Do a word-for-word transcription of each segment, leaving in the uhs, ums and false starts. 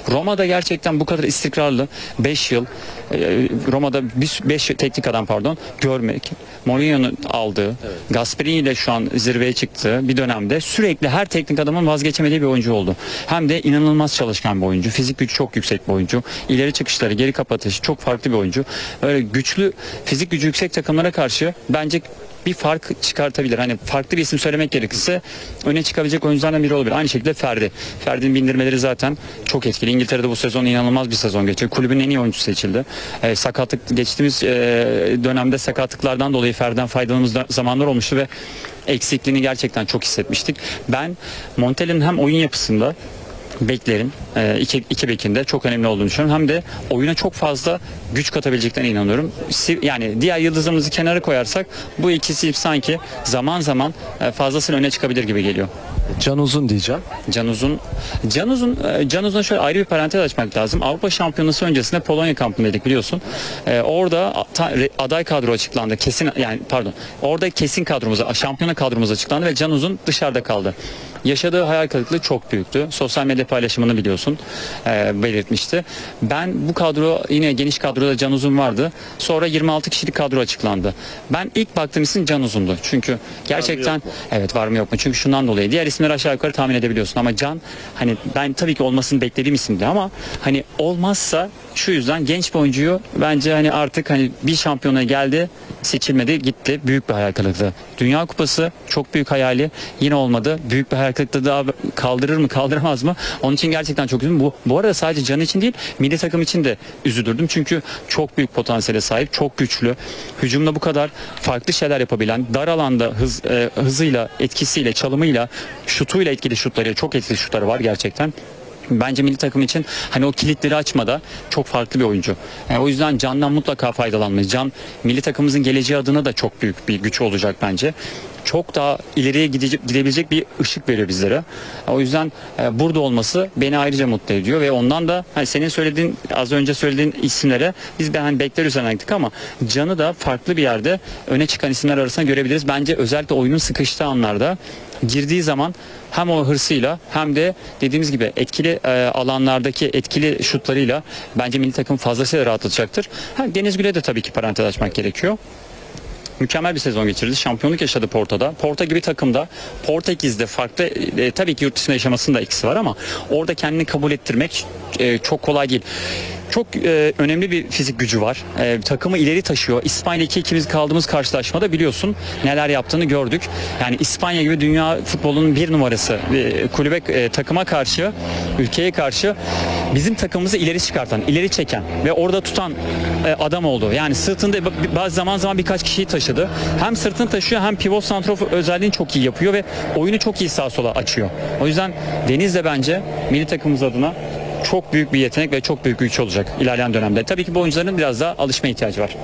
Roma'da gerçekten bu kadar istikrarlı beş yıl e, Roma'da beş teknik adam pardon görmek, Mourinho'nun aldığı, evet. Gasperini ile şu an zirveye çıktığı bir dönemde sürekli her teknik adamın vazgeçemediği bir oyuncu oldu. Hem de inanılmaz çalışkan bir oyuncu. Fizik gücü çok yüksek bir oyuncu. İleri çıkışları, geri kapatışı çok farklı bir oyuncu. Böyle güçlü, fizik gücü yüksek takımlara karşı bence bir fark çıkartabilir. Hani farklı bir isim söylemek gerekirse öne çıkabilecek oyunculardan biri olabilir. Aynı şekilde Ferdi. Ferdi'nin bindirmeleri zaten çok etkili. İngiltere'de bu sezon inanılmaz bir sezon geçiyor. Kulübün en iyi oyuncusu seçildi. E, sakatlık geçtiğimiz e, dönemde sakatlıklardan dolayı Ferdi'den faydalandığımız zamanlar olmuştu ve eksikliğini gerçekten çok hissetmiştik. Ben Montella'nın hem oyun yapısında beklerin e, iki, iki bekinde çok önemli olduğunu düşünüyorum. Hem de oyuna çok fazla güç katabileceklerine inanıyorum. Yani diğer yıldızımızı kenara koyarsak bu ikisi sanki zaman zaman e, fazlasıyla öne çıkabilir gibi geliyor. Can Uzun diyeceğim. Can Uzun, Can Uzun, Can Uzun'a şöyle ayrı bir parantez açmak lazım. Avrupa Şampiyonası öncesinde Polonya kampındaydık biliyorsun. Ee, orada ta, aday kadro açıklandı. Kesin yani pardon. Orada kesin kadromuz, şampiyona kadromuz açıklandı ve Can Uzun dışarıda kaldı. Yaşadığı hayal kırıklığı çok büyüktü. Sosyal medya paylaşımını biliyorsun e, belirtmişti. Ben bu kadro yine geniş kadroda Can Uzun vardı. Sonra yirmi altı kişilik kadro açıklandı. Ben ilk baktığım isim Can Uzun'du. Çünkü gerçekten evet var mı yok mu? Çünkü şundan dolayı diğer isimleri aşağı yukarı tahmin edebiliyorsun ama Can hani ben tabii ki olmasını beklediğim isimdi ama hani olmazsa şu yüzden genç bir oyuncuyu bence hani artık hani bir şampiyona geldi, seçilmedi, gitti. Büyük bir hayal kırıklığı. Dünya Kupası çok büyük hayali. Yine olmadı. Büyük bir hayal kırıklığı daha kaldırır mı, kaldıramaz mı? Onun için gerçekten çok üzüldüm. Bu, bu arada sadece Can için değil, milli takım için de üzülürdüm. Çünkü çok büyük potansiyele sahip, çok güçlü. Hücumda bu kadar farklı şeyler yapabilen, dar alanda hız, e, hızıyla, etkisiyle, çalımıyla, şutuyla etkili şutları, çok etkili şutları var gerçekten. Bence milli takım için hani o kilitleri açmada çok farklı bir oyuncu. Yani o yüzden Can'dan mutlaka faydalanmalıyız. Can milli takımımızın geleceği adına da çok büyük bir güç olacak bence. Çok daha ileriye gidecek, gidebilecek bir ışık veriyor bizlere. O yüzden e, burada olması beni ayrıca mutlu ediyor ve ondan da hani senin söylediğin az önce söylediğin isimlere biz de hani bekler üzerine gittik ama Can'ı da farklı bir yerde öne çıkan isimler arasında görebiliriz. Bence özellikle oyunun sıkıştığı anlarda girdiği zaman hem o hırsıyla hem de dediğimiz gibi etkili e, alanlardaki etkili şutlarıyla bence milli takım fazlasıyla rahatlatacaktır. Ha, Deniz Gül'e de tabii ki parantez açmak gerekiyor. Mükemmel bir sezon geçirdi. Şampiyonluk yaşadı Porto'da. Porto gibi takımda Portekiz'de farklı e, tabii ki yurt dışında yaşamasının da etkisi var ama orada kendini kabul ettirmek e, çok kolay değil. Çok e, önemli bir fizik gücü var. E, takımı ileri taşıyor. İspanya iki ikimiz kaldığımız karşılaşmada biliyorsun neler yaptığını gördük. Yani İspanya gibi dünya futbolunun bir numarası e, kulübe e, takıma karşı, ülkeye karşı bizim takımımızı ileri çıkartan, ileri çeken ve orada tutan e, adam oldu. Yani sırtında bazı zaman zaman birkaç kişiyi taşıdı. Hem sırtını taşıyor hem pivot santrofor özelliğini çok iyi yapıyor ve oyunu çok iyi sağa sola açıyor. O yüzden Deniz de bence milli takımımız adına çok büyük bir yetenek ve çok büyük bir güç olacak ilerleyen dönemde. Tabii ki bu oyuncuların biraz daha alışma ihtiyacı var.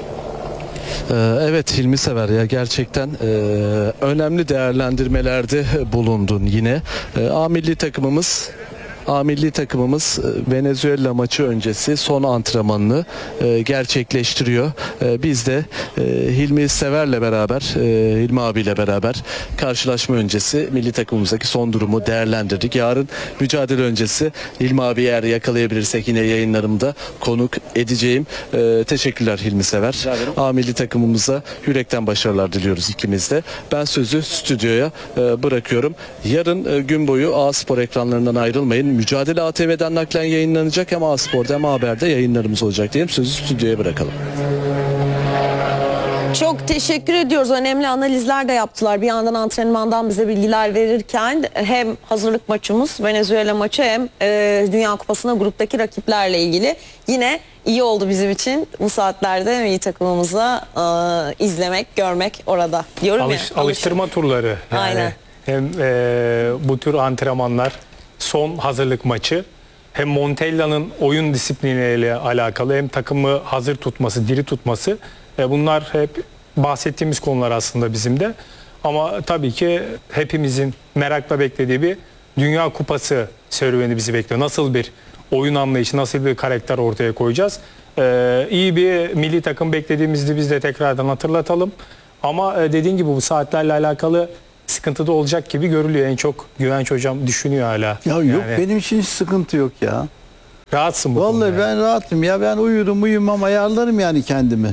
Evet Hilmi Sever ya gerçekten e, önemli değerlendirmelerde bulundun yine. E, A milli takımımız A milli takımımız Venezuela maçı öncesi son antrenmanını e, gerçekleştiriyor. E, biz de e, Hilmi Sever'le beraber, e, Hilmi abiyle beraber karşılaşma öncesi milli takımımızdaki son durumu değerlendirdik. Yarın mücadele öncesi Hilmi abi eğer yakalayabilirsek yine yayınlarımda konuk edeceğim. E, teşekkürler Hilmi Sever. A milli takımımıza yürekten başarılar diliyoruz ikimiz de. Ben sözü stüdyoya e, bırakıyorum. Yarın e, gün boyu A Spor ekranlarından ayrılmayın. Mücadele A T V'den naklen yayınlanacak hem A Spor'da hem A Haber'de yayınlarımız olacak diyelim. Sözü stüdyoya bırakalım. Çok teşekkür ediyoruz. Önemli analizler de yaptılar. Bir yandan antrenmandan bize bilgiler verirken hem hazırlık maçımız Venezuela maçı hem e, Dünya Kupası'na gruptaki rakiplerle ilgili yine iyi oldu bizim için bu saatlerde milli takımımızla e, izlemek, görmek orada diyorum Alış, ya. Alıştırma alıştırma turları. Yani Aynen. Hem e, bu tür antrenmanlar, son hazırlık maçı, hem Montella'nın oyun disipliniyle alakalı hem takımı hazır tutması, diri tutması, e, bunlar hep bahsettiğimiz konular aslında bizim de. Ama tabii ki hepimizin merakla beklediği bir Dünya Kupası serüveni bizi bekliyor. Nasıl bir oyun anlayışı, nasıl bir karakter ortaya koyacağız? Ee, iyi bir milli takım beklediğimizi biz de tekrardan hatırlatalım. Ama e, dediğin gibi bu saatlerle alakalı sıkıntı da olacak gibi görülüyor. En çok Güvenç hocam düşünüyor hala. Ya yok yani... benim için hiç sıkıntı yok ya. Rahatsın bu konuda Vallahi yani. ben rahatım ya, ben uyurum uyumam ayarlarım yani kendimi.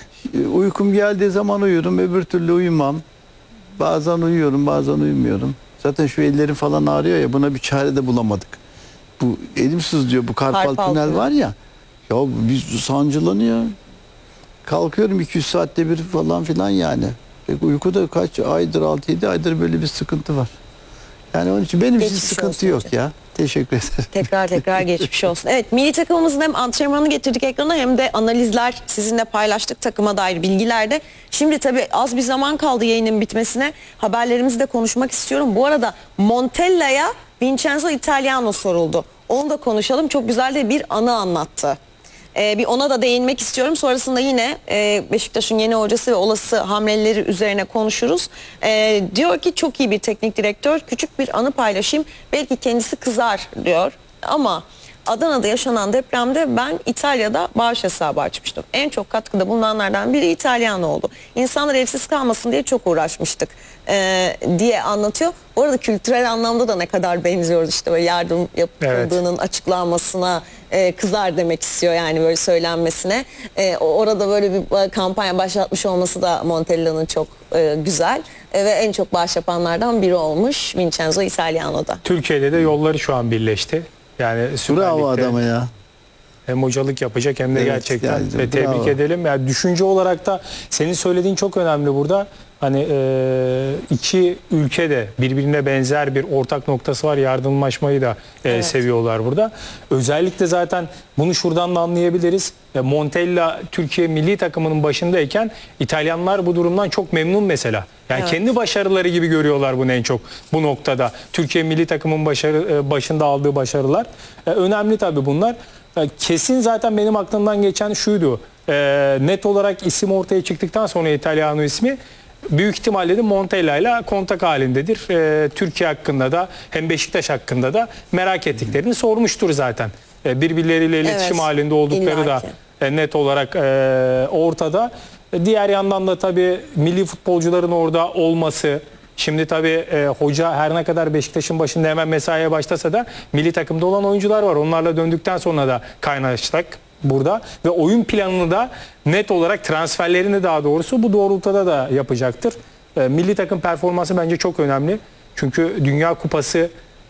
Uykum geldiği zaman uyurum, öbür türlü uyumam. Bazen uyuyorum, bazen uyumuyorum. Zaten şu ellerim falan ağrıyor ya, buna bir çare de bulamadık. Bu elim sızlıyor, bu karpal, Karpal tünel tünel. var ya. Ya biz sancılanıyor. Kalkıyorum iki yüz saatte bir falan filan yani. Peki uykuda kaç aydır, altı yedi aydır böyle bir sıkıntı var. Yani onun için benim için Geçmiş sıkıntı olsun yok hocam. ya. Teşekkür ederim. Tekrar tekrar geçmiş olsun. Evet, milli takımımızın hem antrenmanını getirdik ekrana hem de analizler sizinle paylaştık, takıma dair bilgiler de. Şimdi tabii az bir zaman kaldı yayının bitmesine. Haberlerimizi de konuşmak istiyorum. Bu arada Montella'ya Vincenzo Italiano soruldu. Onu da konuşalım. Çok güzel de bir anı anlattı. Ee, bir ona da değinmek istiyorum. Sonrasında yine e, Beşiktaş'ın yeni hocası ve olası hamleleri üzerine konuşuruz. Ee, diyor ki çok iyi bir teknik direktör. Küçük bir anı paylaşayım. Belki kendisi kızar diyor. Ama Adana'da yaşanan depremde ben İtalya'da bağış hesabı açmıştım. En çok katkıda bulunanlardan biri İtalyan oldu. İnsanlar evsiz kalmasın diye çok uğraşmıştık ee, diye anlatıyor. Bu arada kültürel anlamda da ne kadar benziyoruz, işte böyle yardım yapıldığının evet. açıklanmasına e, kızar demek istiyor yani, böyle söylenmesine. E, orada böyle bir kampanya başlatmış olması da Montella'nın çok e, güzel e, ve en çok bağış yapanlardan biri olmuş Vincenzo Italiano'da. Türkiye'de de yolları şu an birleşti. Yani Süper Bravo Lig'de adama ya. hem hocalık yapacak hem de Evet, gerçekten yani, ve tebrik bravo. edelim. Yani düşünce olarak da senin söylediğin çok önemli burada. Hani e, iki ülke de birbirine benzer bir ortak noktası var. Yardımlaşmayı da e, Evet. seviyorlar burada. Özellikle zaten bunu şuradan da anlayabiliriz. E, Montella Türkiye milli takımının başındayken İtalyanlar bu durumdan çok memnun mesela. Yani Evet. kendi başarıları gibi görüyorlar bunu en çok bu noktada. Türkiye milli takımın başarı, e, başında aldığı başarılar. E, önemli tabii bunlar. E, kesin zaten benim aklımdan geçen şuydu. E, net olarak isim ortaya çıktıktan sonra İtalyano ismi büyük ihtimalle de Montella ile kontak halindedir. E, Türkiye hakkında da hem Beşiktaş hakkında da merak ettiklerini sormuştur zaten. E, birbirleriyle iletişim Evet, halinde oldukları illaki. da e, net olarak e, ortada. E, diğer yandan da tabii milli futbolcuların orada olması. Şimdi tabii e, hoca her ne kadar Beşiktaş'ın başında hemen mesaiye başlasa da milli takımda olan oyuncular var. Onlarla döndükten sonra da kaynaştık burada ve oyun planını da net olarak transferlerini daha doğrusu bu doğrultuda da yapacaktır. E, milli takım performansı bence çok önemli. Çünkü Dünya Kupası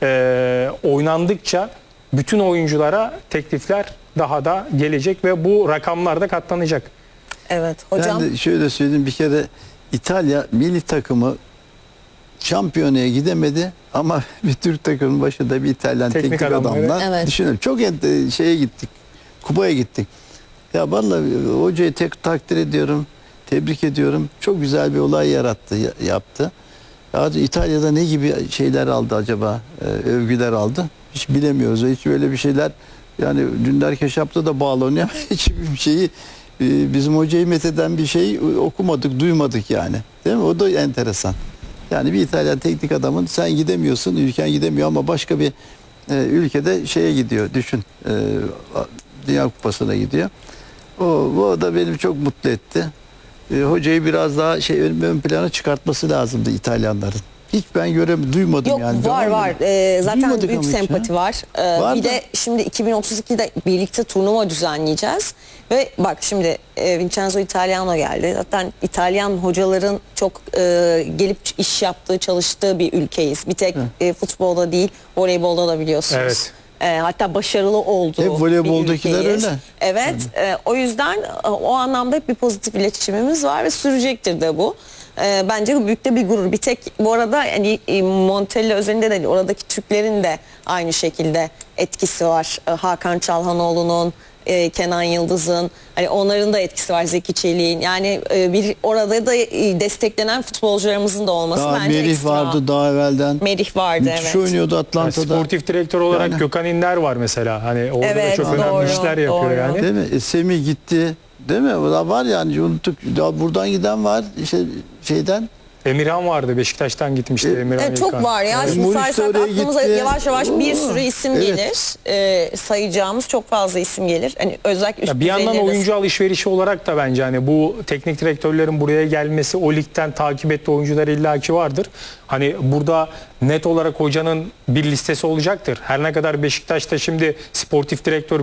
e, oynandıkça bütün oyunculara teklifler daha da gelecek ve bu rakamlar da katlanacak. Evet hocam. Ben de şöyle söyleyeyim, bir kere İtalya milli takımı şampiyonaya gidemedi ama bir Türk takımının başında bir İtalyan Teknik teknik, adamları. adamlar. Evet. Düşünün, çok ent- şeye gittik. Kupaya gittik. Ya vallahi hocayı tek takdir ediyorum. Tebrik ediyorum. Çok güzel bir olay yarattı, ya- yaptı. Ya İtalya'da ne gibi şeyler aldı acaba? Ee, övgüler aldı. Hiç bilemiyoruz. Hiç böyle bir şeyler, yani Dündar Keşap'ta da bağlanıyor ama hiçbir şeyi e, bizim hocayı metheden bir şey okumadık, duymadık yani. Değil mi? O da enteresan. Yani bir İtalyan teknik adamın, sen gidemiyorsun, ülken gidemiyor ama başka bir e, ülkede şeye gidiyor, düşün. E, Dünya Kupası'na gidiyor. O, o da beni çok mutlu etti. E, hocayı biraz daha şey ön, ön plana çıkartması lazımdı İtalyanların. Hiç ben görem duymadım Yok yani. var Devam var. edin. Ee, zaten Duymadık büyük ama hiç sempati ya. var. Ee, Var bir da. de şimdi iki bin otuz ikide birlikte turnuva düzenleyeceğiz. Ve bak şimdi e, Vincenzo Italiano geldi. Zaten İtalyan hocaların çok e, gelip iş yaptığı, çalıştığı bir ülkeyiz. Bir tek e, futbolda değil, voleybolda da biliyorsunuz. Evet. E, hatta başarılı olduğu Hep voleyboldakiler bir ülkeyiz. öyle. Evet. E, o yüzden e, o anlamda hep bir pozitif iletişimimiz var ve sürecektir de bu. E, bence bu büyük de bir gurur. Bir tek bu arada yani e, Montella özelinde değil, oradaki Türklerin de aynı şekilde etkisi var. E, Hakan Çalhanoğlu'nun, e, Kenan Yıldız'ın, hani onların da etkisi var, Zeki Çelik'in. Yani e, bir orada da e, desteklenen futbolcularımızın da olması Daha bence Merih ekstra. vardı daha evvelden. Merih vardı, Müthiş evet. oynuyordu Yani Atlanta'da. sportif direktör olarak Yani. Gökhan İnder var mesela. Hani orada Evet, da çok doğru, önemli işler yapıyor doğru. yani. Değil mi? E, Semih gitti. Değil mi? O da var yani, unuttuk. Daha buradan giden var işte şeyden. Emirhan vardı. Beşiktaş'tan gitmişti E, Emirhan Evet, çok İlkan. var ya. Evet. Şimdi Muriç de sayarsak oraya aklımıza gitti. yavaş yavaş bir Oo, sürü isim evet. gelir. Ee, sayacağımız çok fazla isim gelir. Hani özellikle üst Ya bir yandan düzeyleri de- oyuncu alışverişi olarak da bence hani bu teknik direktörlerin buraya gelmesi, o ligden takip ettiği oyuncular illaki vardır. Hani burada net olarak hocanın bir listesi olacaktır. Her ne kadar Beşiktaş'ta şimdi sportif direktör